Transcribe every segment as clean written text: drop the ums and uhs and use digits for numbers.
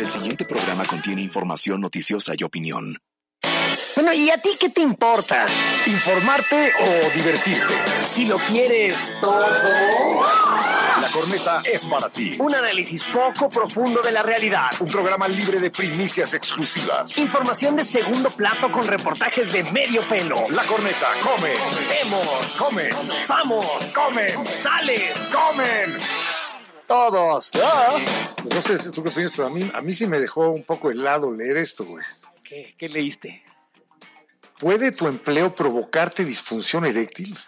El siguiente programa contiene información noticiosa y opinión. Bueno, ¿y a ti qué te importa? ¿Informarte o divertirte? Si lo quieres todo. La Corneta es para ti. Un análisis poco profundo de la realidad. Un programa libre de primicias exclusivas. Información de segundo plato con reportajes de medio pelo. La Corneta come. Vemos. Come. Samos. Comen. Sales. Comen. Todos. Pues no sé tú qué opinas, pero a mí sí me dejó un poco helado leer esto, güey. ¿Qué leíste? ¿Puede tu empleo provocarte disfunción eréctil?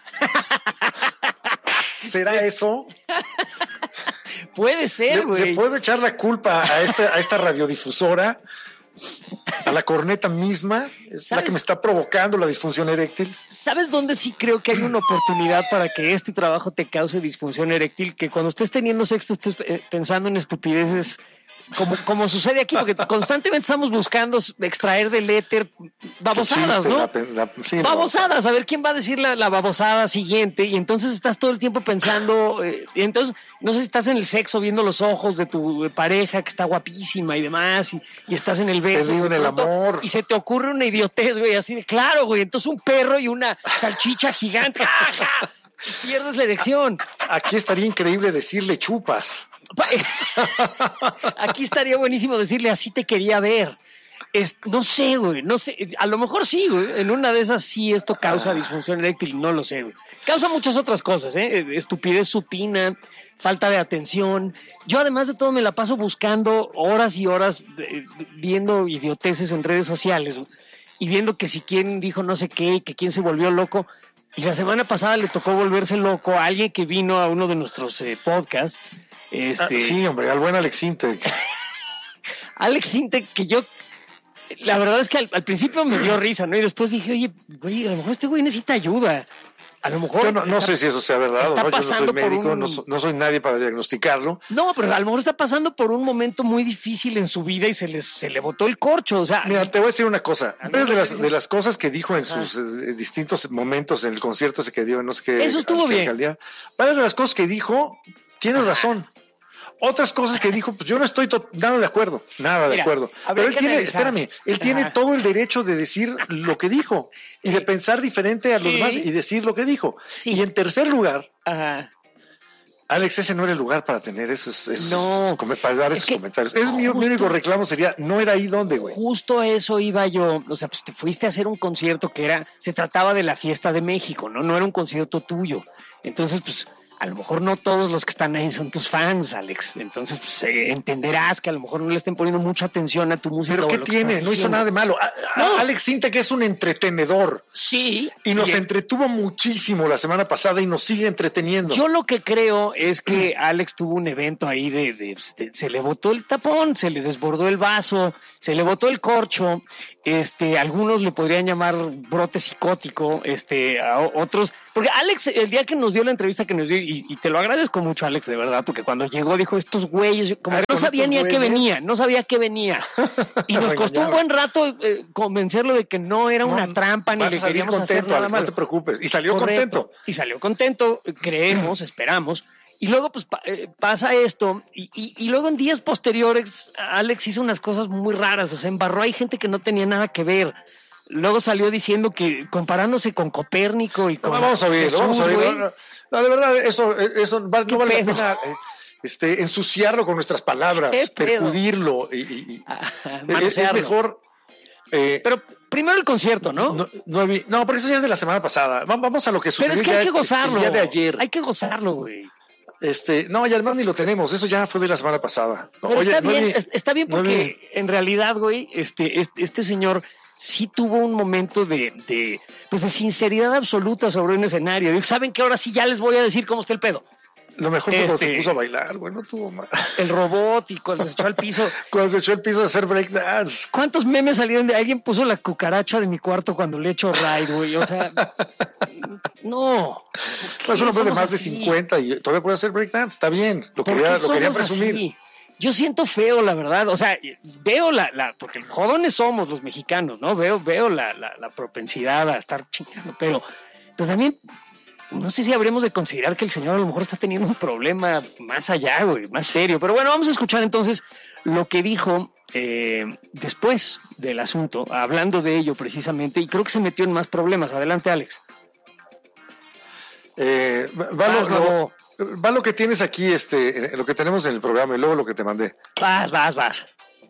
¿Será eso? Puede ser, güey. ¿Le puedo echar la culpa a esta radiodifusora? ¿A la Corneta misma? ¿Es la que me está provocando la disfunción eréctil? ¿Sabes dónde sí creo que hay una oportunidad para que este trabajo te cause disfunción eréctil? Que cuando estés teniendo sexo estés pensando en estupideces como sucede aquí, porque constantemente estamos buscando extraer del éter babosadas, ¿no? Babosadas, a ver quién va a decir la babosada siguiente, y entonces estás todo el tiempo pensando, y entonces no sé si estás en el sexo viendo los ojos de tu pareja que está guapísima y demás, y estás en el beso, en el amor, y se te ocurre una idiotez, güey, así de claro, güey, entonces un perro y una salchicha gigante, ¡ajá! Y pierdes la erección. Aquí estaría increíble decirle chupas. Aquí estaría buenísimo decirle así te quería ver. No sé, güey, no sé. A lo mejor sí, güey. En una de esas sí esto causa disfunción eréctil, no lo sé, güey. Causa muchas otras cosas, estupidez supina, falta de atención. Yo además de todo me la paso buscando horas y horas viendo idioteces en redes sociales, güey, y viendo que si quién dijo no sé qué, que quién se volvió loco. Y la semana pasada le tocó volverse loco a alguien que vino a uno de nuestros podcasts. Sí, hombre, al buen Alex Sintek. Alex Sintek, que yo, la verdad es que al principio me dio risa, ¿no? Y después dije, oye, güey, a lo mejor este güey necesita ayuda. A lo mejor. Yo no sé si eso sea verdad o no. Yo no soy médico, no soy nadie para diagnosticarlo. No, pero a lo mejor está pasando por un momento muy difícil en su vida y se le botó el corcho. O sea, mira, te voy a decir una cosa. De las cosas que dijo en sus distintos momentos en el concierto ese que dio, no sé qué. Eso estuvo bien. Varias de las cosas que dijo, tienes razón. Otras cosas que dijo, pues yo no estoy nada de acuerdo. Pero él tiene todo el derecho de decir lo que dijo y de pensar diferente a los demás y decir lo que dijo. Sí. Y en tercer lugar, Alex, ese no era el lugar para tener para dar esos comentarios. Mi único reclamo sería, no era ahí donde, güey. Justo a eso iba yo. O sea, pues te fuiste a hacer un concierto se trataba de la fiesta de México, ¿no? No era un concierto tuyo. Entonces, pues, a lo mejor no todos los que están ahí son tus fans, Alex. Entonces, pues, entenderás que a lo mejor no le estén poniendo mucha atención a tu música. ¿Pero qué tiene? No hizo nada de malo. Alex Sintek es un entretenedor. Sí. Y nos entretuvo muchísimo la semana pasada y nos sigue entreteniendo. Yo lo que creo es que Alex tuvo un evento ahí se le botó el tapón, se le desbordó el vaso, se le botó el corcho. Algunos le podrían llamar brote psicótico, a otros. Porque Alex, el día que nos dio la entrevista que nos dio, y te lo agradezco mucho, Alex, de verdad, porque cuando llegó dijo, estos güeyes, como no sabía ni a qué venía, Y nos costó un buen rato convencerlo de que no era una trampa, ni le queríamos hacer nada malo. No te preocupes. Y salió contento, creemos, esperamos. Y luego pues pasa esto y luego en días posteriores Alex hizo unas cosas muy raras, o sea, embarró, hay gente que no tenía nada que ver. Luego salió diciendo que comparándose con Copérnico y con vamos a ver. No, de verdad, eso no vale la pena ensuciarlo con nuestras palabras, percudirlo es mejor. Pero primero el concierto, ¿no? No, pero eso ya es de la semana pasada. Vamos a lo que sucedió. Pero es que hay que gozarlo. El día de ayer. Hay que gozarlo, güey. No, y además ni lo tenemos, eso ya fue de la semana pasada. Pero está bien porque en realidad, güey, este señor sí tuvo un momento de sinceridad absoluta sobre un escenario. Digo, ¿saben qué? Ahora sí ya les voy a decir cómo está el pedo. Lo mejor fue cuando se puso a bailar, güey, no tuvo más. El robot y cuando se echó al piso. Cuando se echó al piso a hacer breakdance. ¿Cuántos memes salieron de alguien puso la cucaracha de mi cuarto cuando le echo ride, güey? O sea, no. Es un hombre de más de 50 y todavía puede hacer breakdance, está bien. Lo quería presumir. Así? Yo siento feo, la verdad. O sea, veo porque jodones somos los mexicanos, ¿no? Veo la propensidad a estar chingando, pero también no sé si habremos de considerar que el señor a lo mejor está teniendo un problema más allá, güey, más serio. Pero bueno, vamos a escuchar entonces lo que dijo después del asunto, hablando de ello precisamente, y creo que se metió en más problemas. Adelante, Alex. Va lo que tienes aquí, lo que tenemos en el programa y luego lo que te mandé. Vas.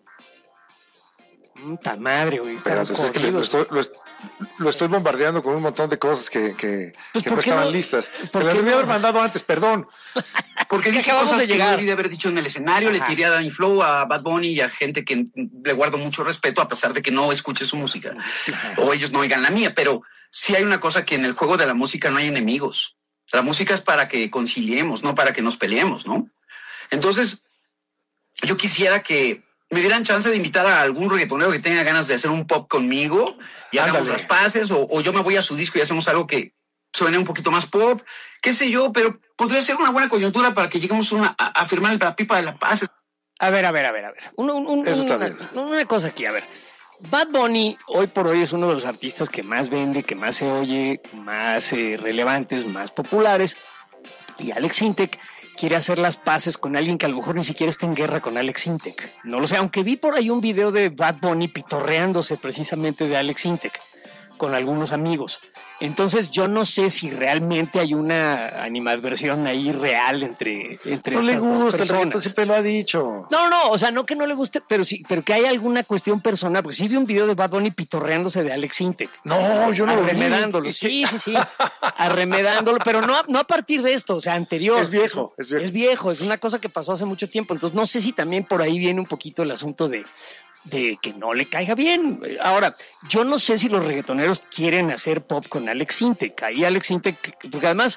¡Ta madre, güey! Espérate, es que lo estoy bombardeando con un montón de cosas que no estaban listas. Te las debía haber mandado antes, perdón. Porque dije cosas que no debí de haber dicho en el escenario. Le tiré a Danny Flow, a Bad Bunny y a gente que le guardo mucho respeto a pesar de que no escuche su música o ellos no oigan la mía. Pero sí hay una cosa, que en el juego de la música no hay enemigos. La música es para que conciliemos, no para que nos peleemos, ¿no? Entonces, yo quisiera que me dieran chance de invitar a algún reggaetonero que tenga ganas de hacer un pop conmigo y hagamos las paces, o yo me voy a su disco y hacemos algo que suene un poquito más pop, qué sé yo, pero podría ser una buena coyuntura para que lleguemos a firmar la pipa de la paz. A ver. Eso está bien. Una cosa aquí, a ver. Bad Bunny hoy por hoy es uno de los artistas que más vende, que más se oye, más relevantes, más populares. Y Alex Intec quiere hacer las paces con alguien que a lo mejor ni siquiera está en guerra con Alex Intec. No lo sé, aunque vi por ahí un video de Bad Bunny pitorreándose precisamente de Alex Intec con algunos amigos. Entonces yo no sé si realmente hay una animadversión ahí real entre no le gusta, el reggaetón siempre lo ha dicho. No, o sea, no que no le guste, pero sí, pero que hay alguna cuestión personal, porque sí vi un video de Bad Bunny pitorreándose de Alex Intec. No, yo no lo vi. Arremedándolo, sí, arremedándolo, pero no a partir de esto, o sea, anterior. Es viejo. Es una cosa que pasó hace mucho tiempo, entonces no sé si también por ahí viene un poquito el asunto de que no le caiga bien. Ahora, yo no sé si los reggaetoneros quieren hacer pop con Alex Intec. Ahí Alex Intec, porque además,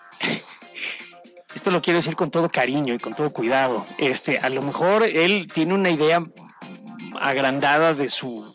esto lo quiero decir con todo cariño y con todo cuidado, a lo mejor él tiene una idea agrandada de su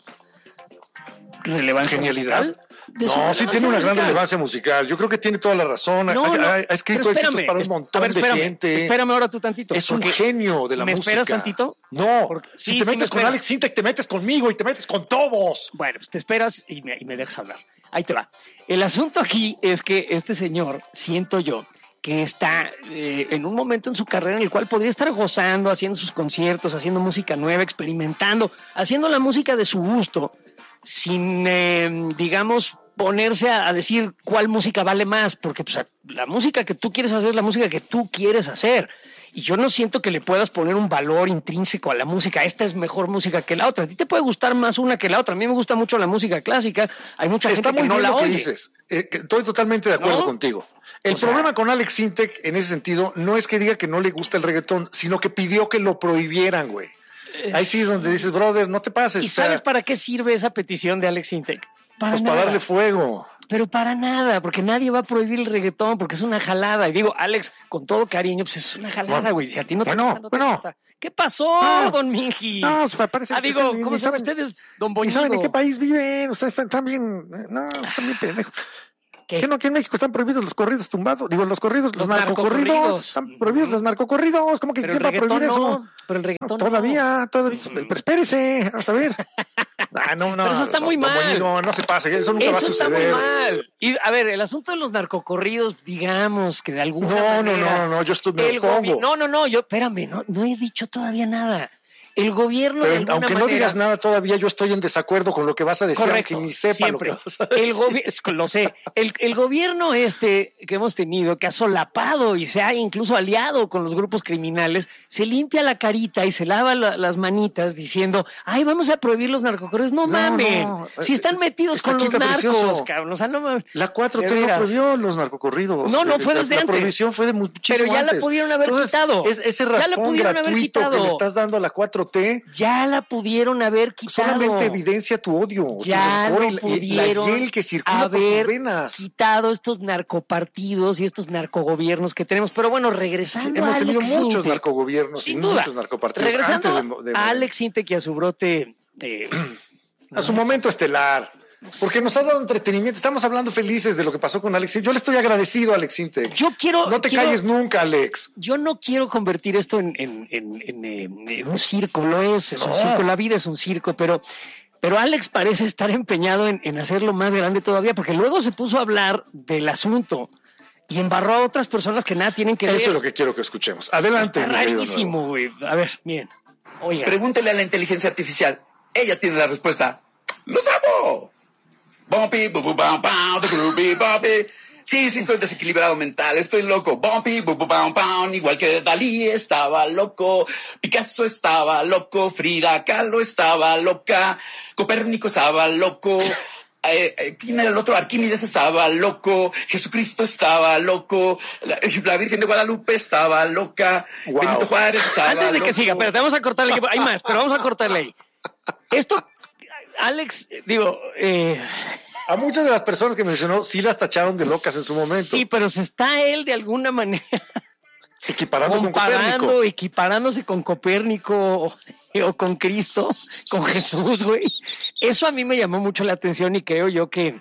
relevancia musical. No, sí tiene una gran relevancia musical. Yo creo que tiene toda la razón. Ha escrito éxitos para un montón de gente. Espérame ahora tú tantito. Es un genio de la música. ¿Me esperas tantito? No, si te metes con Alex Intec, te metes conmigo y te metes con todos. Bueno, pues te esperas y me dejas hablar. Ahí te va. El asunto aquí es que este señor, siento yo, que está en un momento en su carrera en el cual podría estar gozando, haciendo sus conciertos, haciendo música nueva, experimentando, haciendo la música de su gusto, sin, digamos, ponerse a decir cuál música vale más, porque pues, la música que tú quieres hacer es la música que tú quieres hacer. Y yo no siento que le puedas poner un valor intrínseco a la música. Esta es mejor música que la otra. A ti te puede gustar más una que la otra. A mí me gusta mucho la música clásica. Hay mucha gente que no la oye. Dices. Estoy totalmente de acuerdo contigo. El problema con Alex Intec en ese sentido no es que diga que no le gusta el reggaetón, sino que pidió que lo prohibieran, güey. Ahí sí es donde dices, brother, no te pases. ¿Y sabes para qué sirve esa petición de Alex Intec? Para darle fuego. Pero para nada, porque nadie va a prohibir el reggaetón, porque es una jalada. Y digo, Alex, con todo cariño, pues es una jalada, güey. Si a ti no te gusta, no te gusta. ¿Qué pasó, don Minji? No, pues me parece digo, ¿cómo saben ustedes, don Boñigo? ¿Saben en qué país viven? Ustedes están bien, están bien pendejos. ¿Qué no? Aquí en México están prohibidos los corridos tumbados. Digo, los narcocorridos. Están prohibidos los narcocorridos. ¿Cómo que quién va a prohibir eso? Pero el reggaetón todavía. Pero espérese, vamos a ver. No. Pero eso está muy mal. Boñigo, no se pase, eso nunca va a suceder. Eso está muy mal. Y a ver, el asunto de los narcocorridos, digamos que de alguna manera. No, yo me opongo. No, yo, espérame, no he dicho todavía nada. El gobierno, pero aunque no digas nada todavía, yo estoy en desacuerdo con lo que vas a decir. Correcto, aunque ni sepa siempre. Lo que vas a decir. Lo sé. El gobierno que hemos tenido, que ha solapado y se ha incluso aliado con los grupos criminales, se limpia la carita y se lava las manitas diciendo, ay, vamos a prohibir los narcocorridos. No mames. Si están metidos con los narcos, cabrón. O sea, no mames. La 4T no prohibió los narcocorridos. No, fue desde antes. La prohibición fue de muchísimo Pero ya antes. La pudieron haber quitado. Ese raspón gratuito que le estás dando a la 4T. Ya la pudieron haber quitado. Solamente evidencia tu odio. Ya tu lo pudieron la hiel que circula por tus venas. Quitado estos narcopartidos y estos narcogobiernos que tenemos. Pero bueno, regresando hemos a tenido Alex muchos Intec, narcogobiernos y muchos narcopartidos. Regresando antes a Alex Intec y a su brote. A su momento estelar. Porque nos ha dado entretenimiento. Estamos hablando felices de lo que pasó con Alex. Yo le estoy agradecido a Alex Intec. No te calles nunca, Alex. Yo no quiero convertir esto en un circo. Lo es un circo. La vida es un circo, pero Alex parece estar empeñado en hacerlo más grande todavía, porque luego se puso a hablar del asunto y embarró a otras personas que nada tienen que ver. Eso es lo que quiero que escuchemos. Adelante. Está rarísimo, güey. A ver, miren. Oiga. Pregúntele a la inteligencia artificial. Ella tiene la respuesta. ¡Los amo! Bumpy, bu, bam, bam, the groovy, bumpy. Sí, estoy desequilibrado mental, estoy loco. Bumpy, bu, bam, bam, igual que Dalí estaba loco, Picasso estaba loco, Frida Kahlo estaba loca, Copérnico estaba loco, ¿quién era el otro? Arquímedes estaba loco, Jesucristo estaba loco, la Virgen de Guadalupe estaba loca, wow. Benito Juárez estaba loco. Antes de que siga, espérate, vamos a cortarle, hay más, pero vamos a cortarle ahí. Esto, Alex, digo... A muchas de las personas que mencionó sí las tacharon de locas en su momento. Sí, pero se está él de alguna manera equiparándose con Copérnico o con Cristo, con Jesús, güey. Eso a mí me llamó mucho la atención y creo yo que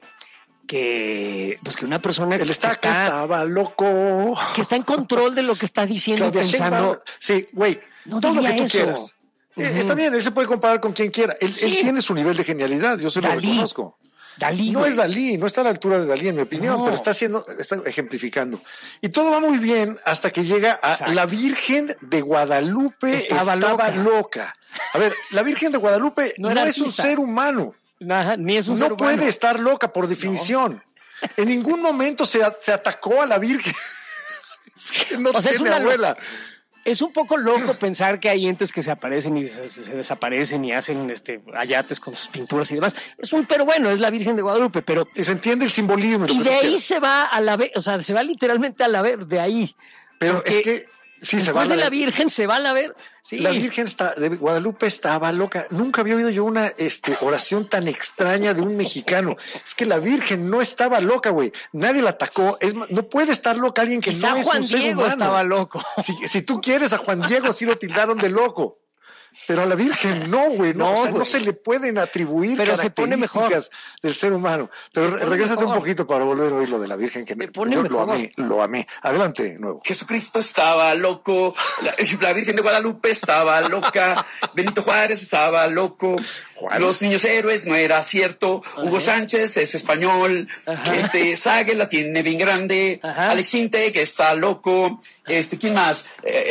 una persona que estaba loco, que está en control de lo que está diciendo y pensando. Sí, güey, no todo lo que tú quieras. Está bien, él se puede comparar con quien quiera. Él tiene su nivel de genialidad, yo se lo reconozco. Dalí, no es Dalí, no está a la altura de Dalí en mi opinión, pero está ejemplificando. Y todo va muy bien hasta que llega a la Virgen de Guadalupe estaba loca. A ver, la Virgen de Guadalupe no es un ser humano. Ni es un ser humano. No puede estar loca por definición. No. En ningún momento se atacó a la Virgen. Es que no tiene abuela. Es un poco loco pensar que hay entes que se aparecen y se desaparecen y hacen ayates con sus pinturas y demás. Pero bueno, es la Virgen de Guadalupe, pero... Y se entiende el simbolismo. Y de ahí se va a la vez, o sea, se va literalmente a la ver, de ahí. Pero es que... Sí, después de la Virgen se va a la ver. Sí. La Virgen de Guadalupe estaba loca. Nunca había oído yo una oración tan extraña de un mexicano. Es que la Virgen no estaba loca, güey. Nadie la atacó. No puede estar loca alguien que quizá no es Juan un ser Diego humano. Estaba loco. Si tú quieres, a Juan Diego sí lo tildaron de loco. Pero a la Virgen no, güey. No se le pueden atribuir características del ser humano. Pero regrésate un poquito para volver a oír lo de la Virgen, que lo amé. Adelante, nuevo. Jesucristo estaba loco, la Virgen de Guadalupe estaba loca, Benito Juárez estaba loco, los niños héroes no era cierto, Hugo Sánchez es español, Sague la tiene bien grande, Alex Intec que está loco, ¿quién más?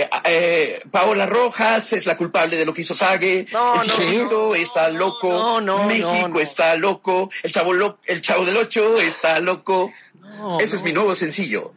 Paola Rojas es la culpable de lo que hizo Sague, el Chicharito está loco, México está loco, el Chavo del Ocho está loco. Ese es mi nuevo sencillo.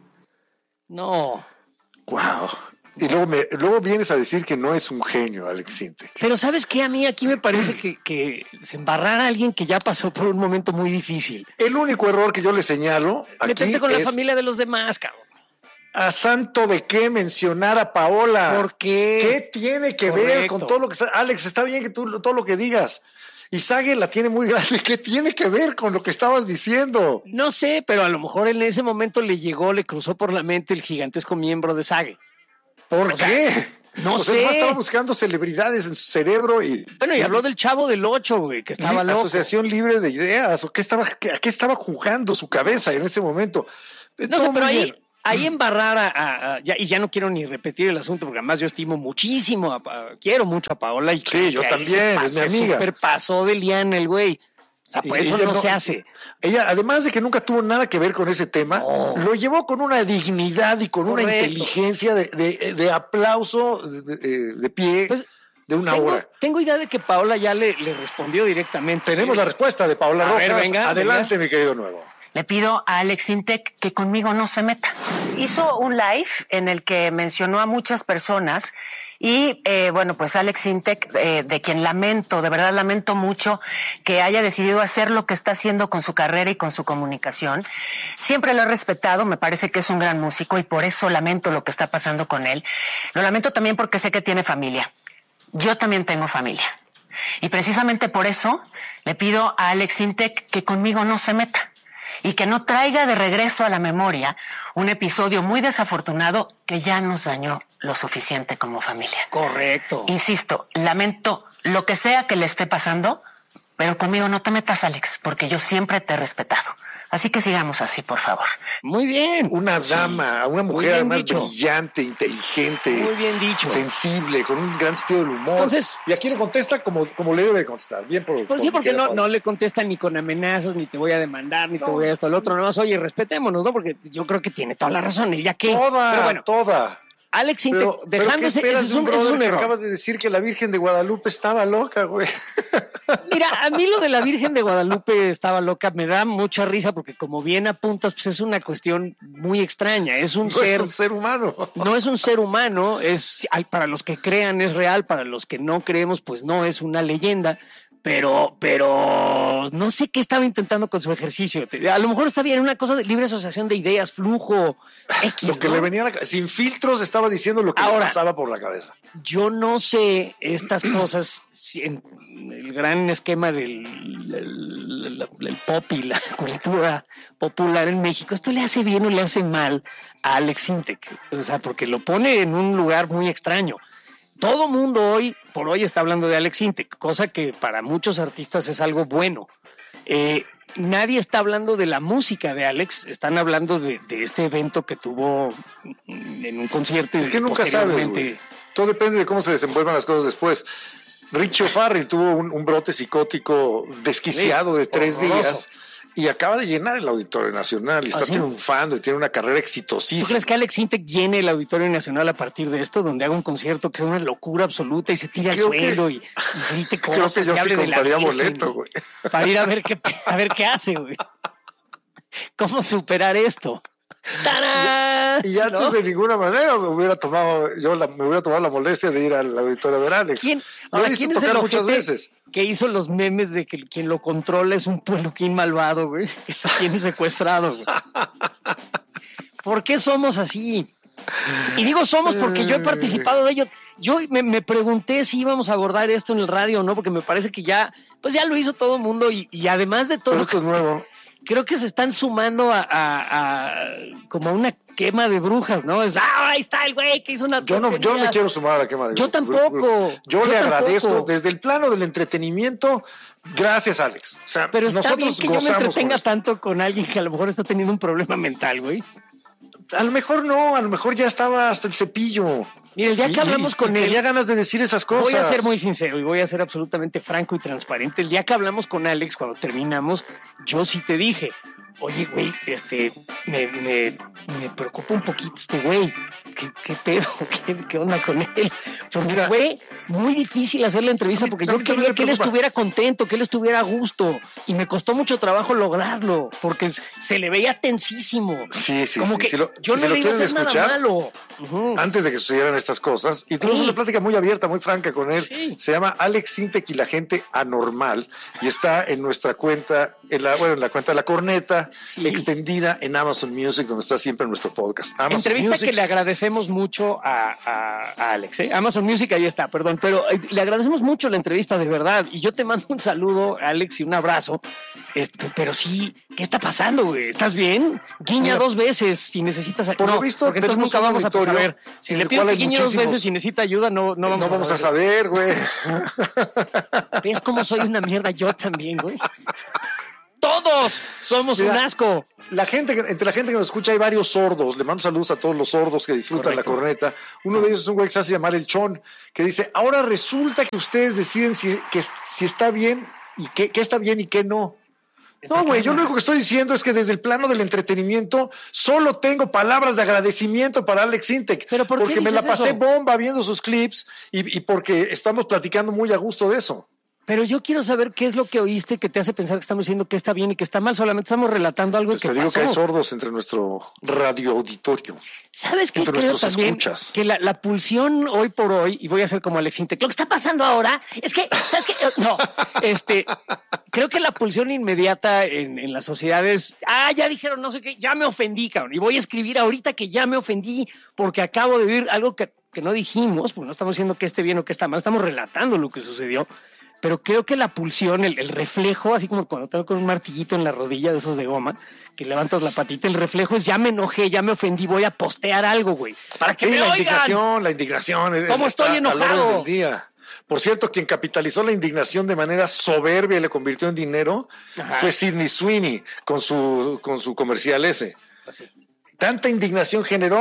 No. Wow. Y luego vienes a decir que no es un genio, Alex Intec. Pero ¿sabes qué? A mí aquí me parece que se embarrara a alguien que ya pasó por un momento muy difícil. El único error que yo le señalo aquí métete con la familia de los demás, cabrón. ¿A santo de qué mencionar a Paola? ¿Por qué? ¿Qué tiene que ver con todo lo que está? Alex, está bien que tú todo lo que digas. Y Sague la tiene muy grande. ¿Qué tiene que ver con lo que estabas diciendo? No sé, pero a lo mejor en ese momento le cruzó por la mente el gigantesco miembro de Sague. ¿Por qué? No sé. Estaba buscando celebridades en su cerebro y... Bueno, y habló del Chavo del Ocho, güey, que estaba loco. Asociación Libre de Ideas. ¿A qué estaba jugando su cabeza en ese momento? No sé, pero ahí embarrar y ya no quiero ni repetir el asunto, porque además yo estimo muchísimo, quiero mucho a Paola. Y sí, yo también, es mi amiga. Súper pasó de liana el güey. O sea, por eso no se hace. Ella, además de que nunca tuvo nada que ver con ese tema, lo llevó con una dignidad y con una inteligencia de aplauso de pie, pues, de una hora. Tengo idea de que Paola ya le respondió directamente. Tenemos la respuesta de Paola Rojas. Venga, adelante, mi querido nuevo. Le pido a Alex Intec que conmigo no se meta. Hizo un live en el que mencionó a muchas personas y, pues Alex Intec, de quien de verdad lamento mucho que haya decidido hacer lo que está haciendo con su carrera y con su comunicación. Siempre lo he respetado, me parece que es un gran músico y por eso lamento lo que está pasando con él. Lo lamento también porque sé que tiene familia. Yo también tengo familia. Y precisamente por eso le pido a Alex Intec que conmigo no se meta. Y que no traiga de regreso a la memoria un episodio muy desafortunado que ya nos dañó lo suficiente como familia. Correcto. Insisto, lamento lo que sea que le esté pasando, pero conmigo no te metas, Alex, porque yo siempre te he respetado. Así que sigamos así, por favor. Muy bien. Una dama, una mujer además brillante, inteligente. Muy bien dicho. Sensible, con un gran sentido del humor. Entonces, y aquí le contesta como le debe contestar. Bien por sí, porque no le contesta ni con amenazas, ni te voy a demandar, ni te voy a esto, al otro. Nada más, oye, respetémonos, ¿no? Porque yo creo que tiene toda la razón. Ella que. Toda. Alex Intec, dejando ese es un error. Acabas de decir que la Virgen de Guadalupe estaba loca, güey. Mira, a mí lo de la Virgen de Guadalupe estaba loca me da mucha risa porque como bien apuntas, pues es una cuestión muy extraña. Es un ser humano. No es un ser humano, para los que crean es real, para los que no creemos, pues no, es una leyenda. Pero no sé qué estaba intentando con su ejercicio. A lo mejor está bien, una cosa de libre asociación de ideas, flujo, X. Lo que le venía sin filtros estaba diciendo lo que le pasaba por la cabeza. Yo no sé estas cosas, en el gran esquema del pop y la cultura popular en México, ¿esto le hace bien o le hace mal a Alex Intec? O sea, porque lo pone en un lugar muy extraño. Todo mundo hoy por hoy está hablando de Alex Intec, cosa que para muchos artistas es algo bueno. Nadie está hablando de la música de Alex, están hablando de este evento que tuvo en un concierto. Es que nunca sabes, güey. Todo depende de cómo se desenvuelvan las cosas después. Richo Farrell tuvo un brote psicótico desquiciado de 3 días. Y acaba de llenar el Auditorio Nacional y está triunfando y tiene una carrera exitosísima. ¿Tú crees que Alex Intec llene el Auditorio Nacional a partir de esto, donde haga un concierto que sea una locura absoluta y se tire al suelo y grite cosas? Creo que yo sí compraría boleto, güey. Para ir a ver qué hace, güey. ¿Cómo superar esto? ¡Tarán! Y antes de ninguna manera me hubiera tomado la molestia de ir al auditorio a ver a Alex. ¿Quién es el muchas veces que hizo los memes de que quien lo controla es un puebloquín malvado, güey? Que lo tiene secuestrado, güey. ¿Por qué somos así? Y digo somos porque yo he participado de ello. Yo me pregunté si íbamos a abordar esto en el radio o no, porque me parece que ya lo hizo todo el mundo y además de todo. Pero esto es nuevo. Creo que se están sumando a como una quema de brujas, ¿no? Ahí está el güey que hizo una tontería. Yo no me quiero sumar a la quema de brujas. Yo tampoco. Yo le agradezco desde el plano del entretenimiento. Gracias, Alex. O sea, pero está bien que yo me entretenga tanto con alguien que a lo mejor está teniendo un problema mental, güey. A lo mejor no, a lo mejor ya estaba hasta el cepillo. Mira, el día que hablamos con él, tenía ganas de decir esas cosas. Voy a ser muy sincero y voy a ser absolutamente franco y transparente. El día que hablamos con Alex, cuando terminamos, yo sí te dije, oye, güey, me preocupa un poquito este güey. ¿Qué pedo? ¿Qué onda con él? Porque fue muy difícil hacer la entrevista porque yo quería que él estuviera contento, que él estuviera a gusto. Y me costó mucho trabajo lograrlo porque se le veía tensísimo. Sí. Como que yo no le iba a hacer nada malo. Antes de que sucedieran estas cosas, y tuvimos una plática muy abierta, muy franca con él. Sí. Se llama Alex Intec y la gente anormal y está en nuestra cuenta, en la cuenta de La Corneta, extendida en Amazon Music, donde está siempre nuestro podcast. Entrevista Music, que le agradecemos mucho a Alex. Amazon Music, ahí está, perdón, pero le agradecemos mucho la entrevista, de verdad. Y yo te mando un saludo, Alex, y un abrazo. Pero sí, ¿qué está pasando, güey? ¿Estás bien? Guiña 2 veces si necesitas ayuda. Por lo visto, porque entonces nunca vamos a saber. Si le pido que guiñe 2 veces si necesita ayuda, no vamos a saber, güey. ¿Ves cómo soy una mierda? Yo también, güey. Todos somos un asco. Entre la gente que nos escucha hay varios sordos. Le mando saludos a todos los sordos que disfrutan La Corneta. Uno de ellos es un güey que se hace llamar El Chon, que dice, ahora resulta que ustedes deciden si está bien y qué está bien y qué no. No, güey, yo lo único que estoy diciendo es que desde el plano del entretenimiento solo tengo palabras de agradecimiento para Alex Intec. ¿Pero por qué porque me la pasé eso? bomba viendo sus clips y porque estamos platicando muy a gusto de eso. Pero yo quiero saber qué es lo que oíste que te hace pensar que estamos diciendo que está bien y que está mal. Solamente estamos relatando algo que pasó. Te digo que hay sordos entre nuestro radio auditorio. ¿Sabes qué? Creo también escuchas. Que la pulsión hoy por hoy, y voy a ser como Alex Intec, lo que está pasando ahora es que, ¿sabes qué? No, creo que la pulsión inmediata en las sociedades, ya dijeron no sé qué, ya me ofendí, cabrón, y voy a escribir ahorita que ya me ofendí porque acabo de oír algo que no dijimos, porque no estamos diciendo que esté bien o que está mal, estamos relatando lo que sucedió. Pero creo que la pulsión, el reflejo, así como cuando te veo con un martillito en la rodilla de esos de goma, que levantas la patita, el reflejo es ya me enojé, ya me ofendí, voy a postear algo, güey. Para que me oigan. La indignación. ¿Cómo estoy enojado? A la orden del día. Por cierto, quien capitalizó la indignación de manera soberbia y le convirtió en dinero fue Sydney Sweeney con su comercial ese. Así. Tanta indignación generó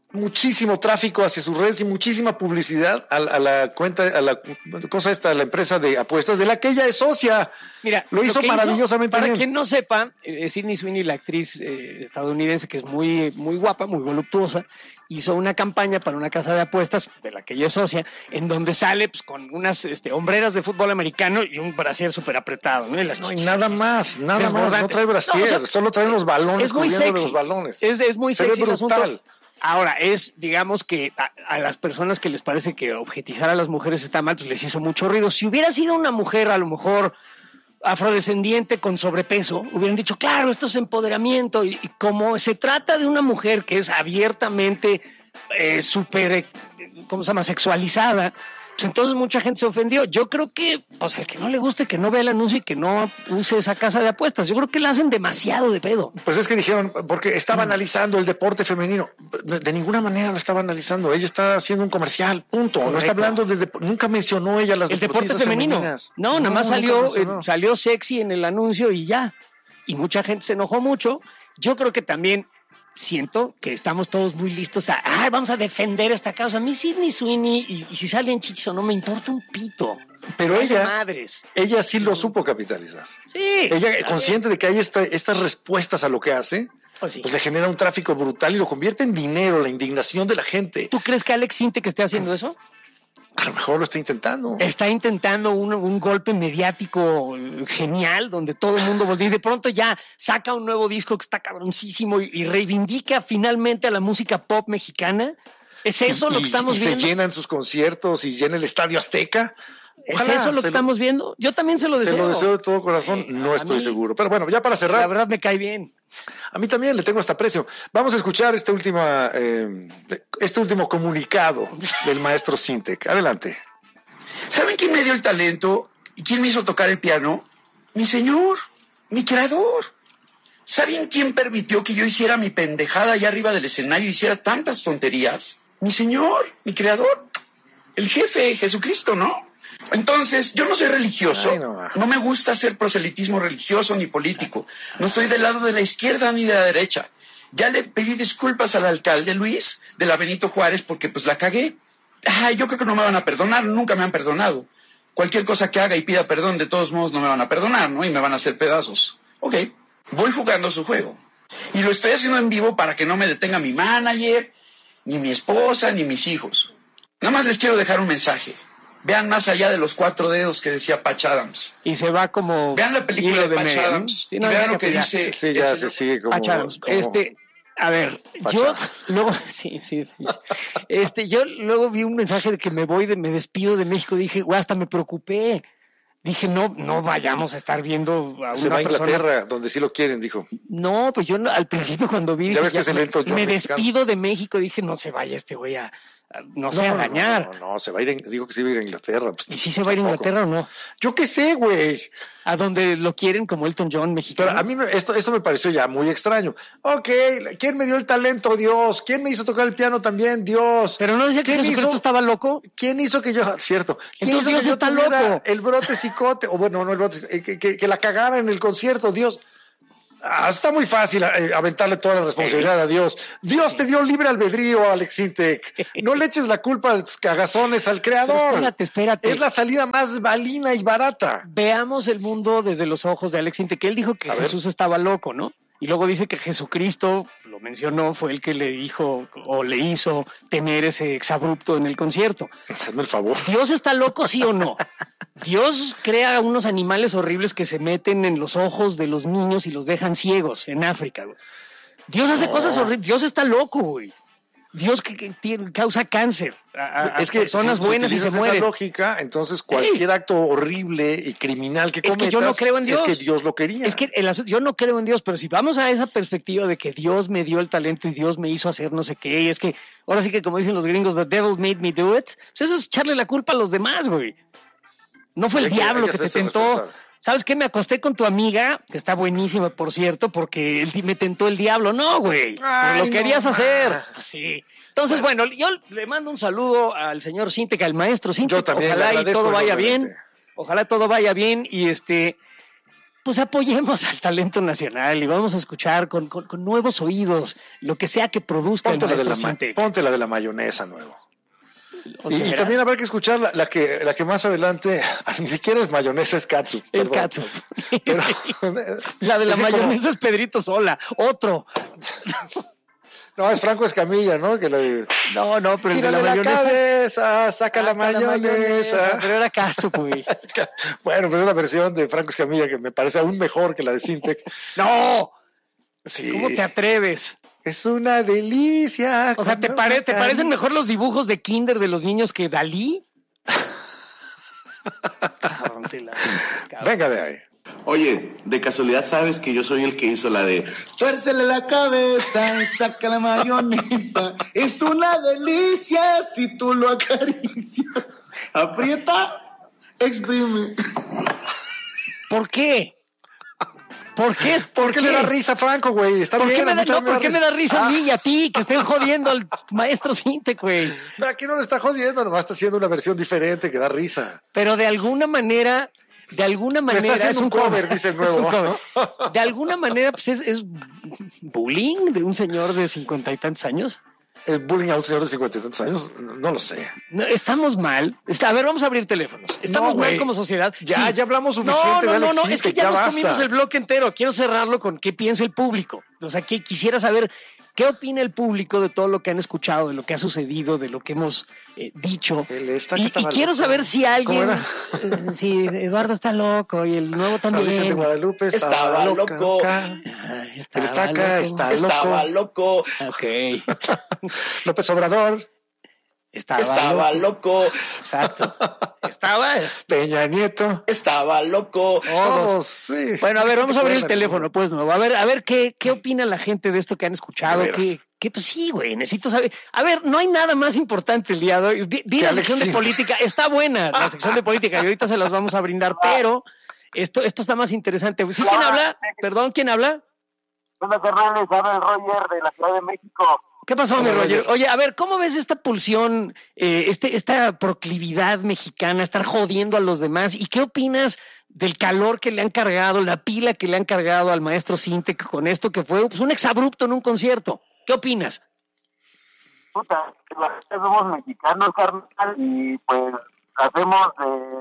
muchísimo tráfico hacia sus redes y muchísima publicidad a la cuenta, a la cosa esta, a la empresa de apuestas de la que ella es socia. Mira, lo hizo maravillosamente para bien. Quien no sepa, Sydney Sweeney, la actriz estadounidense que es muy, muy guapa, muy voluptuosa, hizo una campaña para una casa de apuestas de la que ella es socia, en donde sale pues, con unas hombreras de fútbol americano y un brasier súper apretado, ¿no? Y nada más, no trae brasier, solo trae los balones, es muy sexy. Los balones. Es muy sexy el asunto. Ahora, digamos que a las personas que les parece que objetizar a las mujeres está mal, pues les hizo mucho ruido. Si hubiera sido una mujer, a lo mejor afrodescendiente con sobrepeso, hubieran dicho, claro, esto es empoderamiento. Y como se trata de una mujer que es abiertamente súper, ¿cómo se llama?, sexualizada, pues entonces mucha gente se ofendió. Yo creo que, pues el que no le guste, que no vea el anuncio y que no use esa casa de apuestas. Yo creo que la hacen demasiado de pedo. Pues es que dijeron, porque estaba analizando el deporte femenino. De ninguna manera lo estaba analizando. Ella está haciendo un comercial, punto. Correcto. No está hablando nunca mencionó ella las deportistas femenino. Femeninas. No, nada más salió sexy en el anuncio y ya. Y mucha gente se enojó mucho. Yo creo que también siento que estamos todos muy listos vamos a defender esta causa. A mí Sydney Sweeney y si salen chichis o no me importa un pito. Pero ella sí lo supo capitalizar. Sí. Ella consciente de que hay estas respuestas a lo que hace, pues le genera un tráfico brutal y lo convierte en dinero, la indignación de la gente. ¿Tú crees que Alex Sintek esté haciendo eso? A lo mejor lo está intentando. Está intentando un golpe mediático genial donde todo el mundo voltea y de pronto ya saca un nuevo disco que está cabroncísimo y reivindica finalmente a la música pop mexicana. ¿Es eso lo que estamos viendo? Se llenan sus conciertos y llena el Estadio Azteca. Ojalá, ¿es eso lo que estamos viendo? Yo también se lo deseo. Se lo deseo de todo corazón, no estoy seguro. Pero bueno, ya para cerrar. La verdad me cae bien. A mí también le tengo hasta aprecio. Vamos a escuchar este último comunicado del maestro Sintek. Adelante. ¿Saben quién me dio el talento y quién me hizo tocar el piano? Mi señor, mi creador. ¿Saben quién permitió que yo hiciera mi pendejada allá arriba del escenario y hiciera tantas tonterías? Mi señor, mi creador, el jefe, Jesucristo, ¿no? Entonces, yo no soy religioso, no me gusta hacer proselitismo religioso ni político, no estoy del lado de la izquierda ni de la derecha. Ya le pedí disculpas al alcalde Luis de la Benito Juárez porque pues la cagué. Yo creo que no me van a perdonar, nunca me han perdonado. Cualquier cosa que haga y pida perdón, de todos modos no me van a perdonar, ¿no? Y me van a hacer pedazos. Ok, voy jugando su juego. Y lo estoy haciendo en vivo para que no me detenga mi manager, ni mi esposa, ni mis hijos. Nada más les quiero dejar un mensaje. Vean más allá de los 4 dedos que decía Patch Adams. Y se va como... Vean la película de Patch Adams y vean lo que dice... Sí, ya se sigue como... Patch Adams. A ver, yo luego... Sí. Yo luego vi un mensaje de que me despido de México. Dije, güey, hasta me preocupé. Dije, no vayamos a estar viendo a una persona... Se va a Inglaterra, donde sí lo quieren, dijo. No, pues yo al principio cuando vi... Ya ves que es el Elton John me despido de México. Dije, no se vaya este güey a dañar. No, se va a ir, digo que se va a ir a Inglaterra. Pues, ¿y si se va a ir a Inglaterra o no? Yo qué sé, güey. A donde lo quieren como Elton John mexicano. Pero a mí esto me pareció ya muy extraño. Ok, ¿quién me dio el talento? Dios. ¿Quién me hizo tocar el piano también? Dios. Pero no decía que Jesucristo estaba loco. ¿Quién hizo que yo? Cierto. Entonces Dios está loco. El brote psicote, o bueno, no el brote, que la cagara en el concierto, Dios. Está muy fácil aventarle toda la responsabilidad a Dios. Dios te dio libre albedrío, Alex Sintek. No le eches la culpa de tus cagazones al creador. Espérate. Es la salida más balina y barata. Veamos el mundo desde los ojos de Alex Sintek. Él dijo que Jesús estaba loco, ¿no? Y luego dice que Jesucristo, lo mencionó, fue el que le dijo o le hizo tener ese exabrupto en el concierto. Hazme el favor. ¿Dios está loco, sí o no? Dios crea unos animales horribles que se meten en los ojos de los niños y los dejan ciegos en África, güey. Dios hace cosas horribles. Dios está loco, güey. Dios que causa cáncer a personas buenas y se mueren. Esa lógica, entonces cualquier acto horrible y criminal que cometas, es que yo no creo en Dios. Es que Dios lo quería. Es que yo no creo en Dios, pero si vamos a esa perspectiva de que Dios me dio el talento y Dios me hizo hacer no sé qué, y es que ahora sí que como dicen los gringos, the devil made me do it, pues eso es echarle la culpa a los demás, güey. No fue el diablo que te tentó. ¿Sabes qué? Me acosté con tu amiga, que está buenísima, por cierto, porque él me tentó el diablo. No, güey. Lo querías hacer. Pues sí. Entonces, bueno, yo le mando un saludo al señor Sintek, al maestro Sintek. Yo también. Ojalá y todo vaya bien. Ojalá todo vaya bien y pues apoyemos al talento nacional y vamos a escuchar con nuevos oídos lo que sea que produzca el maestro Sintek. Ponte la de la mayonesa nuevo. Y también habrá que escuchar la que más adelante, ni siquiera es mayonesa, es catsup. Es catsup. Sí, pero, la de la mayonesa es Pedrito Sola, otro. No, es Franco Escamilla, ¿no? Que No, pero el de la mayonesa. Cabeza, saca la mayonesa. Pero era catsup, güey. Bueno, pues es una versión de Franco Escamilla que me parece aún mejor que la de Sintek. ¡No! Sí. ¿Cómo te atreves? Es una delicia. O sea, ¿te parecen mejor los dibujos de Kinder de los niños que Dalí? Venga de ahí. Oye, de casualidad sabes que yo soy el que hizo la de tuércele la cabeza y saca la mayonesa. Es una delicia si tú lo acaricias. Aprieta, exprime. ¿Por qué? ¿Por qué le da risa a Franco, güey? Está bien. ¿Por qué me da risa a mí y a ti que estén jodiendo al maestro Sintek, güey? Aquí no lo está jodiendo, nomás está haciendo una versión diferente que da risa. Pero de alguna manera es un cover, dice el nuevo. ¿No? De alguna manera, pues es bullying de un señor de 50 y tantos años. ¿Es bullying a un señor de 50 y tantos años? No lo sé. No, estamos mal. A ver, vamos a abrir teléfonos. Estamos mal como sociedad. Ya hablamos suficiente. No, es que ya nos comimos el bloque entero. Quiero cerrarlo con qué piensa el público. O sea, que quisiera saber qué opina el público de todo lo que han escuchado, de lo que ha sucedido, de lo que hemos dicho. Y quiero saber si alguien... si Eduardo está loco y el nuevo también. De Guadalupe estaba loco. Estaba loco. Ok. López Obrador. Estaba loco. Exacto. Estaba. Peña Nieto. Estaba loco. Todos. Sí. Bueno, a ver, vamos a abrir el teléfono, pues, nuevo. A ver qué opina la gente de esto que han escuchado. Pues sí, güey, necesito saber. A ver, no hay nada más importante el día de hoy. Vi la sección de política. Está buena la sección de política y ahorita se las vamos a brindar, pero esto está más interesante. ¿Sí, quién habla? Perdón, ¿quién habla? Buenas tardes, habla el Roger de la Ciudad de México. ¿Qué pasó, mi Roger? Oye, a ver, ¿cómo ves esta pulsión, esta proclividad mexicana, estar jodiendo a los demás? ¿Y qué opinas del calor que le han cargado, la pila que le han cargado al maestro Sintek con esto que fue pues, un exabrupto en un concierto? ¿Qué opinas? Puta, somos mexicanos, carnal, y pues hacemos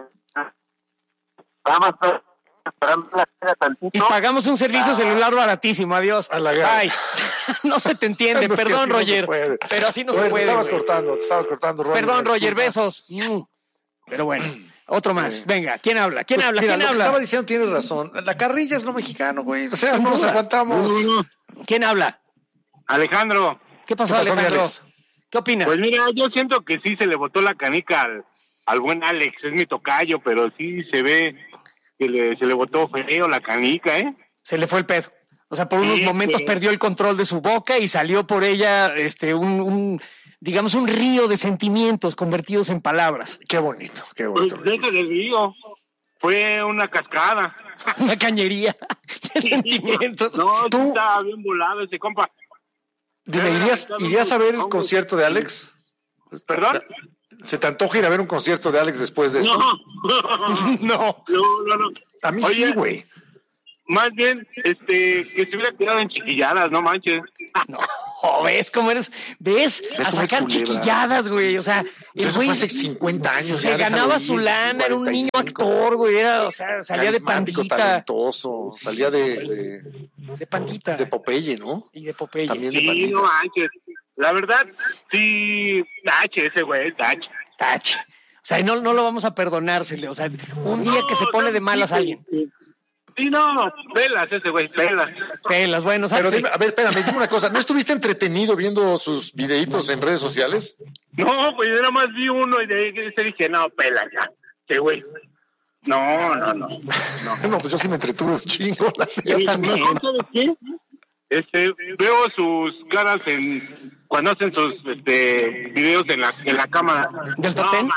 nada más esperando la espera tantito. Y pagamos un servicio celular baratísimo, adiós. Bye. No se te entiende, perdón, Roger. No pero así no se puede. Te estabas cortando, Roger. Perdón, Roger, besos. Pero bueno, otro más. Venga, ¿quién habla? ¿Quién habla? Lo que estaba diciendo tienes razón. La carrilla es lo mexicano, güey. O sea, no nos aguantamos. ¿Quién habla? Alejandro. ¿Qué pasó, Alejandro? ¿Qué opinas? Pues mira, yo siento que sí se le botó la canica al buen Alex, es mi tocayo, pero sí se ve que se le botó feo la canica, ¿eh? Se le fue el pedo. O sea, por unos momentos perdió el control de su boca y salió por ella digamos, un río de sentimientos convertidos en palabras. Qué bonito. Pues deja del río. Fue una cascada. Una cañería de sentimientos. No, tú estaba bien volado ese compa. Dime, ¿irías a ver el concierto de Alex? ¿Perdón? ¿Se te antoja ir a ver un concierto de Alex después de esto? No. A mí sí, güey. Más bien, que se hubiera quedado en chiquilladas, no manches. No, ¿ves cómo eres? ¿Ves? A sacar chiquilladas, güey. O sea, el güey hace 50 años. Se ganaba su lana, era un niño actor, güey. Salía de pandita. Talentoso, salía de pandita. De Popeye, ¿no? Y de Popeye. También de pandita. No manches. La verdad, sí, tache ese güey, tache. O sea, no lo vamos a perdonársele. O sea, un día que se pone de malas a alguien. Sí, no, pelas ese güey, pelas. Bueno, pero dime, a ver, espérame, dime una cosa, ¿no estuviste entretenido viendo sus videitos en redes sociales? No, pues yo nada más vi uno y de ahí dije, no, pelas ya, qué güey. No. No, pues yo sí me entretuve un chingo. Yo también. ¿Sabes qué? Veo sus caras cuando hacen sus videos en la cámara. ¿Del Totén?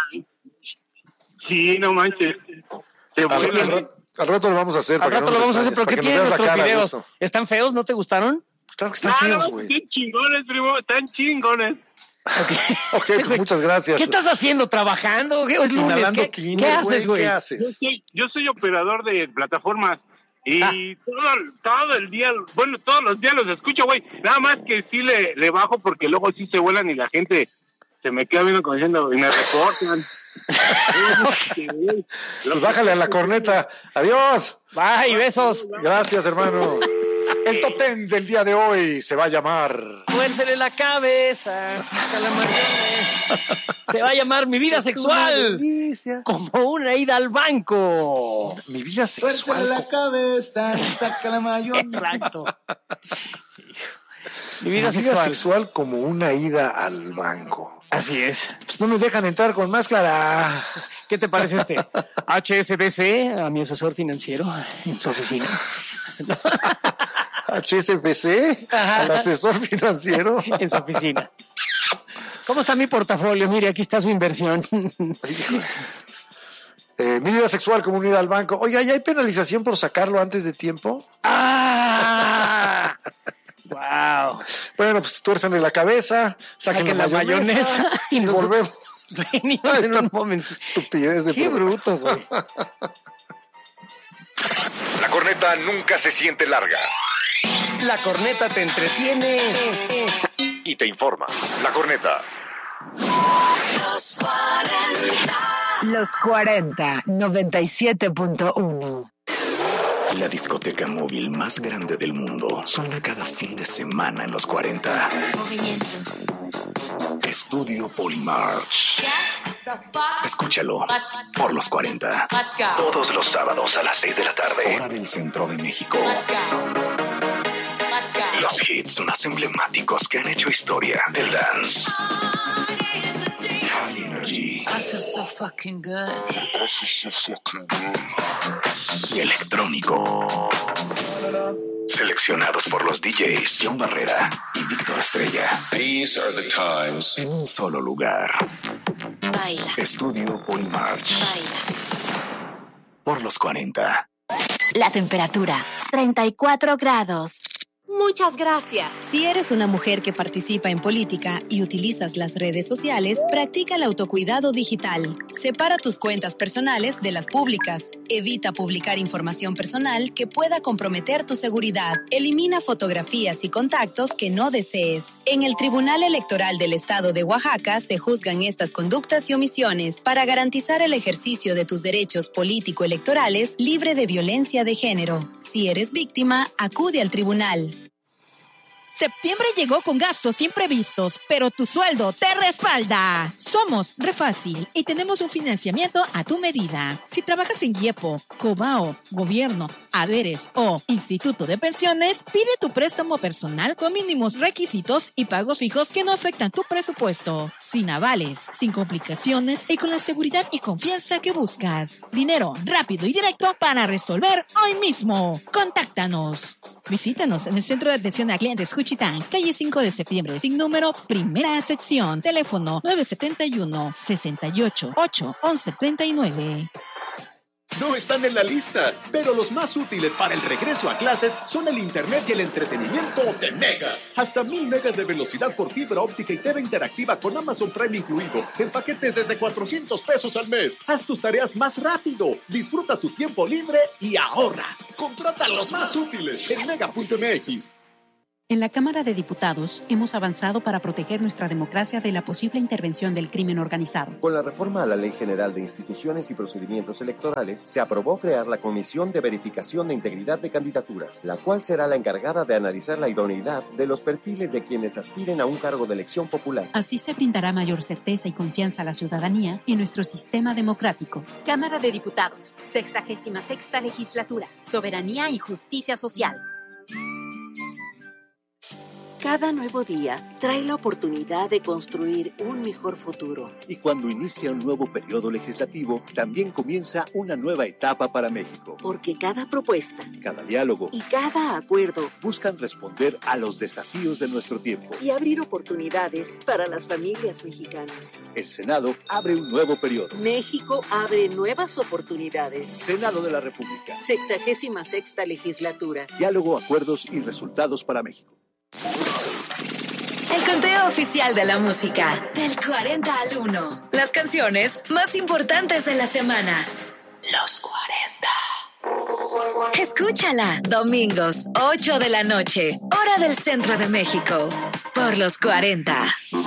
Sí, no manches. Al rato lo vamos a hacer. Al rato lo vamos a hacer, pero ¿qué tienen nuestros videos? ¿Están feos? ¿No te gustaron? Claro que están feos, güey. Están chingones, primo, están chingones. Ok, pues muchas gracias. ¿Qué estás haciendo? ¿Trabajando? ¿Es lunes? ¿Qué haces, güey? ¿Qué haces? Yo soy operador de plataformas. Y todo el día, bueno, todos los días los escucho, güey. Nada más que sí le bajo porque luego sí se vuelan y la gente se me queda viendo como diciendo, y me recortan. Pues bájale a la corneta. Adiós. Bye, besos. Gracias, hermano. El top 10 del día de hoy se va a llamar... Muérsele la cabeza, calamariones. Se va a llamar Mi Vida Sexual. Como una ida al banco. Mi vida sexual. Muérsele la cabeza, saca la mayonesa. Exacto. Mi vida sexual como una ida al banco. Así es. Pues no nos dejan entrar con máscara. ¿Qué te parece este? HSBC, a mi asesor financiero en su oficina. HSBC, al asesor financiero en su oficina. ¿Cómo está mi portafolio? Mire, aquí está su inversión. Mi vida sexual como unida al banco. Oiga, ¿ya hay penalización por sacarlo antes de tiempo? ¡Ah! ¡Wow! Bueno, pues tuérzanle la cabeza, saquen la mayonesa y volvemos. Venimos en un momento. Estupidez de Qué bruto, güey. La corneta nunca se siente larga. La corneta te entretiene y te informa. La corneta. Los 40, 97.1. La discoteca móvil más grande del mundo suena cada fin de semana en los 40. Movimiento. Estudio Polymarch. Escúchalo por los 40. Todos los sábados a las 6 de la tarde. Hora del centro de México. Los hits más emblemáticos que han hecho historia del dance. High Energy. I feel so fucking good. Y electrónico. Seleccionados por los DJs John Barrera y Víctor Estrella. These are the times. En un solo lugar. Baila. Estudio Polymarch. Baila. Por los 40. La temperatura, 34 grados. Muchas gracias. Si eres una mujer que participa en política y utilizas las redes sociales, practica el autocuidado digital. Separa tus cuentas personales de las públicas. Evita publicar información personal que pueda comprometer tu seguridad. Elimina fotografías y contactos que no desees. En el Tribunal Electoral del Estado de Oaxaca se juzgan estas conductas y omisiones para garantizar el ejercicio de tus derechos político-electorales libre de violencia de género. Si eres víctima, acude al tribunal. Septiembre llegó con gastos imprevistos, pero tu sueldo te respalda. Somos Refácil y tenemos un financiamiento a tu medida. Si trabajas en IEPO, Cobao, Gobierno, Haberes o Instituto de Pensiones, pide tu préstamo personal con mínimos requisitos y pagos fijos que no afectan tu presupuesto. Sin avales, sin complicaciones y con la seguridad y confianza que buscas. Dinero rápido y directo para resolver hoy mismo. Contáctanos. Visítanos en el Centro de Atención a Clientes Juchitán, calle 5 de septiembre, sin número, primera sección. Teléfono 971-68-8-1139. No están en la lista, pero los más útiles para el regreso a clases son el internet y el entretenimiento de Mega. Hasta 1000 megas de velocidad por fibra óptica y TV interactiva con Amazon Prime incluido, en paquetes desde 400 pesos al mes. Haz tus tareas más rápido, disfruta tu tiempo libre y ahorra. Contrata los más útiles en mega.mx. En la Cámara de Diputados hemos avanzado para proteger nuestra democracia de la posible intervención del crimen organizado. Con la reforma a la Ley General de Instituciones y Procedimientos Electorales, se aprobó crear la Comisión de Verificación de Integridad de Candidaturas, la cual será la encargada de analizar la idoneidad de los perfiles de quienes aspiren a un cargo de elección popular. Así se brindará mayor certeza y confianza a la ciudadanía en nuestro sistema democrático. Cámara de Diputados, 66ª Legislatura, Soberanía y Justicia Social. Cada nuevo día trae la oportunidad de construir un mejor futuro. Y cuando inicia un nuevo periodo legislativo, también comienza una nueva etapa para México. Porque cada propuesta, cada diálogo y cada acuerdo buscan responder a los desafíos de nuestro tiempo y abrir oportunidades para las familias mexicanas. El Senado abre un nuevo periodo. México abre nuevas oportunidades. Senado de la República. 66ª Legislatura. Diálogo, acuerdos y resultados para México. El conteo oficial de la música, del 40 al 1. Las canciones más importantes de la semana. Los 40. Escúchala, domingos, 8 de la noche, hora del centro de México, por los 40.